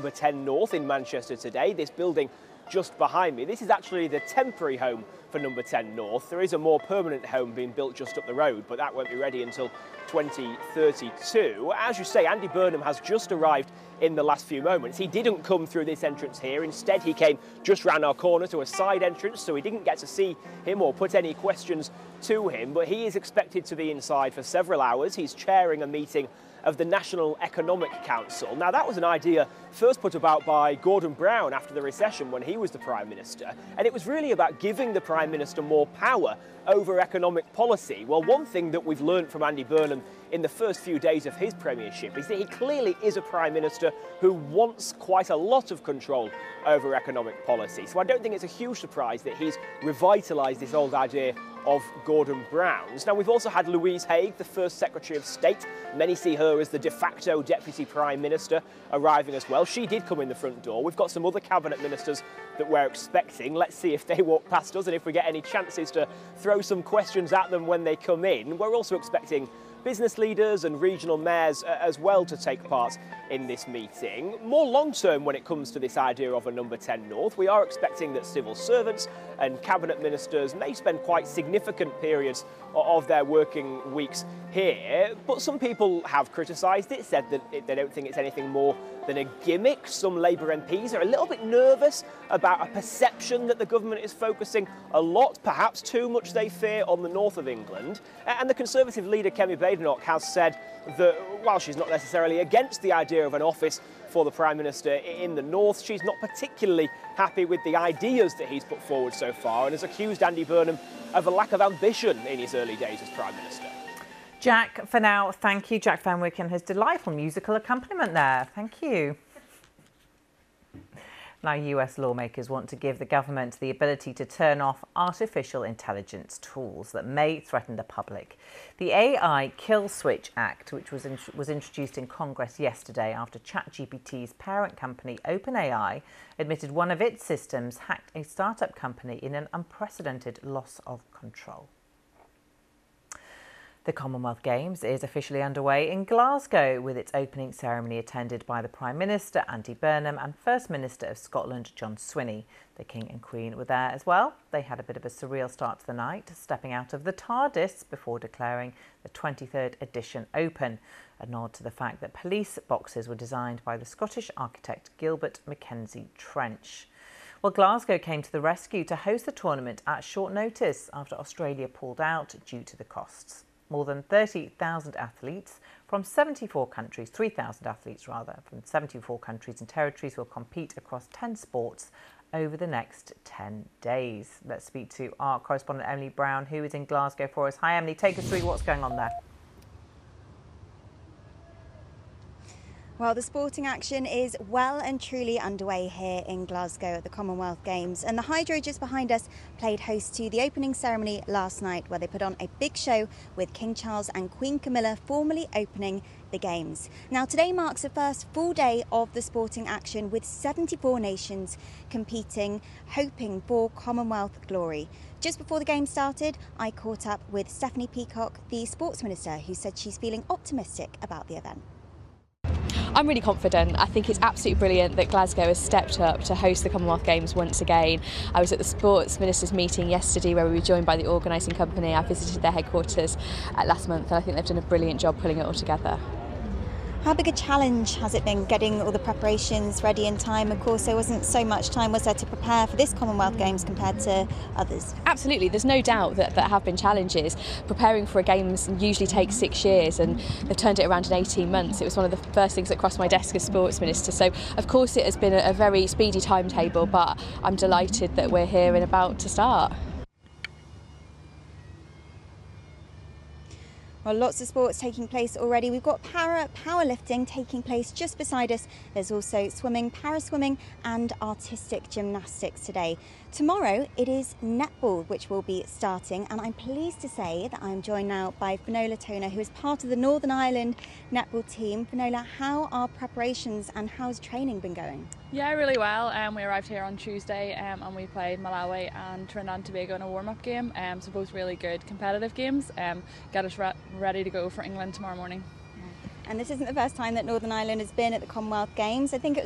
number 10 North in Manchester today. This building just behind me. This is actually the temporary home for number 10 North. There is a more permanent home being built just up the road, but that won't be ready until 2032. As you say, Andy Burnham has just arrived in the last few moments. He didn't come through this entrance here. Instead, he came just round our corner to a side entrance, so we didn't get to see him or put any questions to him, but he is expected to be inside for several hours. He's chairing a meeting of the National Economic Council. Now, that was an idea first put about by Gordon Brown after the recession when he was the Prime Minister, and it was really about giving the Prime Minister more power over economic policy. Well, one thing that we've learned from Andy Burnham in the first few days of his premiership is that he clearly is a Prime Minister who wants quite a lot of control over economic policy. So I don't think it's a huge surprise that he's revitalised this old idea of Gordon Brown's. Now, we've also had Louise Haigh, the first Secretary of State. Many see her as the de facto Deputy Prime Minister, arriving as well. She did come in the front door. We've got some other cabinet ministers that we're expecting. Let's see if they walk past us and if we get any chances to throw some questions at them when they come in. We're also expecting business leaders and regional mayors as well to take part in this meeting. More long-term when it comes to this idea of a number 10 North, we are expecting that civil servants and cabinet ministers may spend quite significant periods of their working weeks here, but some people have criticised it, said that they don't think it's anything more than a gimmick. Some Labour MPs are a little bit nervous about a perception that the government is focusing a lot, perhaps too much they fear, on the north of England. And the Conservative leader Kemi Badenoch has said that while she's not necessarily against the idea of an office for the Prime Minister in the north, she's not particularly happy with the ideas that he's put forward so far and has accused Andy Burnham of a lack of ambition in his early days as Prime Minister. Jack, for now, thank you. Jack Fenwick and his delightful musical accompaniment there. Thank you. Now, US lawmakers want to give the government the ability to turn off artificial intelligence tools that may threaten the public. The AI Kill Switch Act, which was introduced in Congress yesterday after ChatGPT's parent company, OpenAI, admitted one of its systems hacked a startup company in an unprecedented loss of control. The Commonwealth Games is officially underway in Glasgow, with its opening ceremony attended by the Prime Minister, Andy Burnham, and First Minister of Scotland, John Swinney. The King and Queen were there as well. They had a bit of a surreal start to the night, stepping out of the TARDIS before declaring the 23rd edition open, a nod to the fact that police boxes were designed by the Scottish architect Gilbert Mackenzie Trench. Well, Glasgow came to the rescue to host the tournament at short notice after Australia pulled out due to the costs. More than 30,000 athletes from 74 countries, 3,000 athletes rather, from 74 countries and territories will compete across 10 sports over the next 10 days. Let's speak to our correspondent Emily Brown, who is in Glasgow for us. Hi Emily, take us through what's going on there. Well, the sporting action is well and truly underway here in Glasgow at the Commonwealth Games, and the Hydro just behind us played host to the opening ceremony last night, where they put on a big show with King Charles and Queen Camilla formally opening the Games. Now, today marks the first full day of the sporting action, with 74 nations competing, hoping for Commonwealth glory. Just before the game started, I caught up with Stephanie Peacock, the Sports Minister, who said she's feeling optimistic about the event. I'm really confident. I think it's absolutely brilliant that Glasgow has stepped up to host the Commonwealth Games once again. I was at the Sports Ministers meeting yesterday where we were joined by the organising company. I visited their headquarters last month, and I think they've done a brilliant job pulling it all together. How big a challenge has it been getting all the preparations ready in time? Of course, there wasn't so much time, was there, to prepare for this Commonwealth Games compared to others? Absolutely, there's no doubt that there have been challenges. Preparing for a Games usually takes 6 years, and they've turned it around in 18 months. It was one of the first things that crossed my desk as Sports Minister. So, of course, it has been a very speedy timetable, but I'm delighted that we're here and about to start. Well, lots of sports taking place already. We've got powerlifting taking place just beside us. There's also swimming, para-swimming and artistic gymnastics today. Tomorrow it is netball which will be starting, and I'm pleased to say that I'm joined now by Finola Toner, who is part of the Northern Ireland netball team. Finola, how are preparations and how's training been going? Yeah, really well. We arrived here on Tuesday and we played Malawi and Trinidad and Tobago in a warm-up game. So both really good competitive games. Get us ready to go for England tomorrow morning. And this isn't the first time that Northern Ireland has been at the Commonwealth Games. I think it